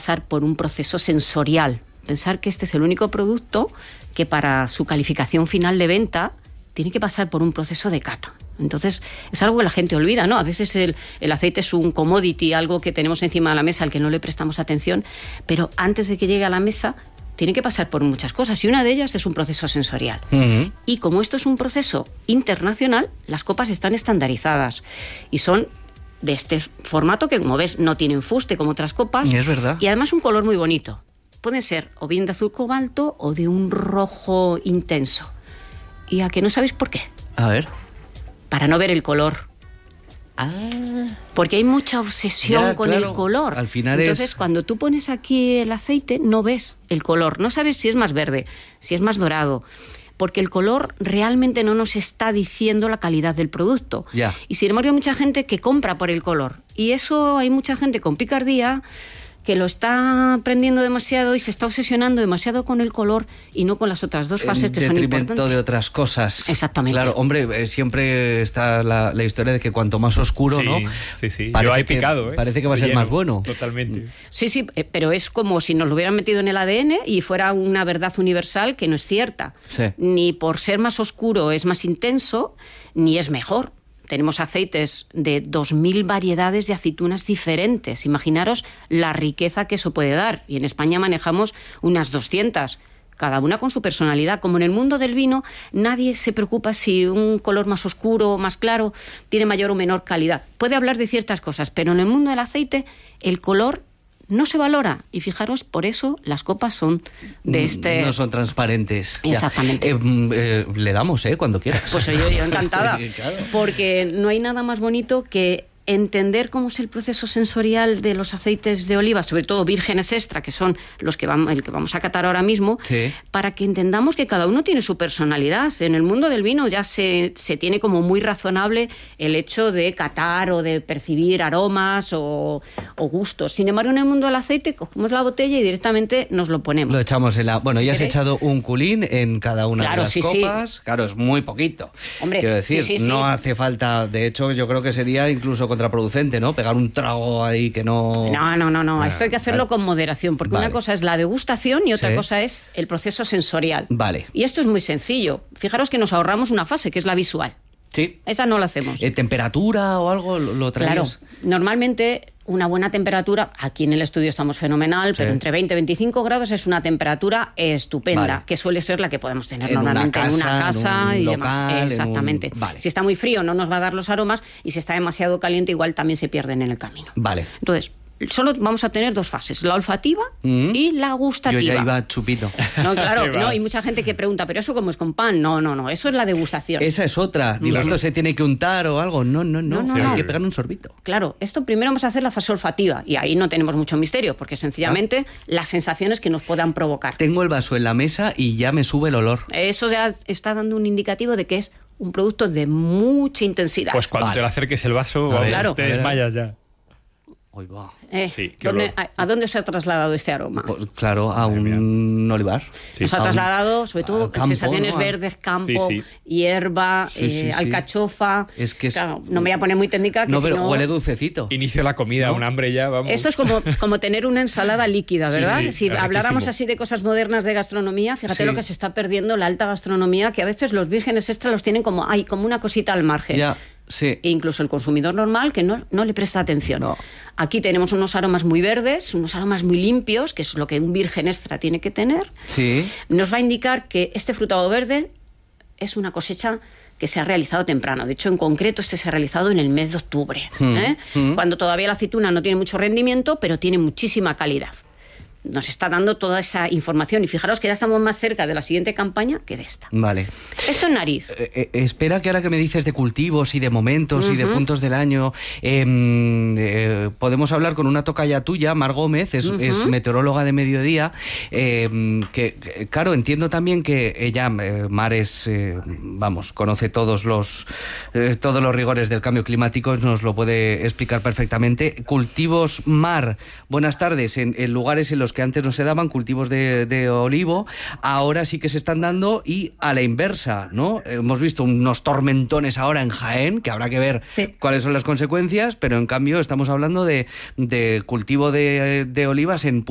pasar por un proceso sensorial. Pensar que este es el único producto que para su calificación final de venta tiene que pasar por un proceso de cata. Entonces, es algo que la gente olvida, ¿no? A veces el aceite es un commodity, algo que tenemos encima de la mesa al que no le prestamos atención, pero antes de que llegue a la mesa tiene que pasar por muchas cosas y una de ellas es un proceso sensorial. Uh-huh. Y como esto es un proceso internacional, las copas están estandarizadas y son de este formato que, como ves, no tienen fuste como otras copas. Es verdad. Y además un color muy bonito. Pueden ser o bien de azul cobalto o de un rojo intenso. ¿Y a que no sabéis por qué? A ver. Para no ver el color. Ah. Porque hay mucha obsesión con el color. Al final entonces, cuando tú pones aquí el aceite, no ves el color. No sabes si es más verde, si es más dorado. Porque el color realmente no nos está diciendo la calidad del producto. Ya. Y sin embargo hay mucha gente que compra por el color. Y eso hay mucha gente con picardía que lo está aprendiendo demasiado y se está obsesionando demasiado con el color y no con las otras dos fases que son importantes. En detrimento de otras cosas. Exactamente. Claro, hombre, siempre está la historia de que cuanto más oscuro, sí, ¿no? Sí. Yo he picado, Parece que va a ser más bueno. Totalmente. Sí, pero es como si nos lo hubieran metido en el ADN y fuera una verdad universal que no es cierta. Sí. Ni por ser más oscuro es más intenso, ni es mejor. Tenemos aceites de 2.000 variedades de aceitunas diferentes. Imaginaros la riqueza que eso puede dar. Y en España manejamos unas 200, cada una con su personalidad. Como en el mundo del vino, nadie se preocupa si un color más oscuro o más claro tiene mayor o menor calidad. Puede hablar de ciertas cosas, pero en el mundo del aceite, el color no se valora. Y fijaros, por eso las copas son de este... No son transparentes. Exactamente. Le damos, cuando quieras. Pues yo encantada. Claro. Porque no hay nada más bonito que entender cómo es el proceso sensorial de los aceites de oliva, sobre todo vírgenes extra, que son los que el que vamos a catar ahora mismo, sí, para que entendamos que cada uno tiene su personalidad. En el mundo del vino ya se tiene como muy razonable el hecho de catar o de percibir aromas o gustos. Sin embargo, en el mundo del aceite cogemos la botella y directamente nos lo ponemos. Lo echamos en la... Bueno, si ya queréis. has echado un culín en cada una de las copas. Sí. Claro, es muy poquito. Hombre, quiero decir, no hace falta... De hecho, yo creo que sería incluso contraproducente, ¿no? Pegar un trago ahí que no... No. Esto hay que hacerlo con moderación, porque una cosa es la degustación y otra cosa es el proceso sensorial. Vale. Y esto es muy sencillo. Fijaros que nos ahorramos una fase, que es la visual. Sí. Esa no la hacemos. ¿Temperatura o algo lo traes? Claro. Normalmente una buena temperatura, aquí en el estudio estamos fenomenal, pero entre 20 y 25 grados es una temperatura estupenda, vale, que suele ser la que podemos tener normalmente en una casa y local, demás. Exactamente. Vale. Si está muy frío no nos va a dar los aromas y si está demasiado caliente igual también se pierden en el camino. Vale. Entonces, solo vamos a tener dos fases, la olfativa y la gustativa. Yo ya iba chupito. No, claro, no, hay mucha gente que pregunta, ¿pero eso cómo es con pan? No, eso es la degustación. Esa es otra. Digo, ¿esto se tiene que untar o algo? No. Hay que pegar un sorbito. Claro, esto primero vamos a hacer la fase olfativa y ahí no tenemos mucho misterio, porque sencillamente las sensaciones que nos puedan provocar. Tengo el vaso en la mesa y ya me sube el olor. Eso ya está dando un indicativo de que es un producto de mucha intensidad. Pues cuando te lo acerques el vaso, te desmayas ya. Hoy va. Sí, ¿A dónde se ha trasladado este aroma? Pues, claro, a un olivar. Sí. Nos ha trasladado, sobre todo, campo, sensaciones verdes, campo, hierba, alcachofa. Es que claro, no me voy a poner muy técnica. Que pero huele dulcecito. Inicio de la comida, un hambre ya, vamos. Esto es como tener una ensalada líquida, ¿verdad? Si habláramos así de cosas modernas de gastronomía, fíjate lo que se está perdiendo la alta gastronomía, que a veces los vírgenes extra los tienen como una cosita al margen. Ya. Sí. E incluso el consumidor normal que no le presta atención. No. Aquí tenemos unos aromas muy verdes, unos aromas muy limpios, que es lo que un virgen extra tiene que tener. Sí. Nos va a indicar que este frutado verde es una cosecha que se ha realizado temprano. De hecho, en concreto, se ha realizado en el mes de octubre, cuando todavía la aceituna no tiene mucho rendimiento, pero tiene muchísima calidad. Nos está dando toda esa información y fijaros que ya estamos más cerca de la siguiente campaña que de esta. Vale. Esto en nariz. Espera que ahora que me dices de cultivos y de momentos y de puntos del año, podemos hablar con una tocaya tuya, Mar Gómez, es meteoróloga de mediodía, que claro, entiendo también que ella, Mar, conoce todos los rigores del cambio climático, nos lo puede explicar perfectamente. Cultivos, Mar, buenas tardes, en lugares en los que antes no se daban cultivos de olivo, ahora sí que se están dando y a la inversa, ¿no? Hemos visto unos tormentones ahora en Jaén, que habrá que ver cuáles son las consecuencias, pero en cambio estamos hablando de cultivo de olivas en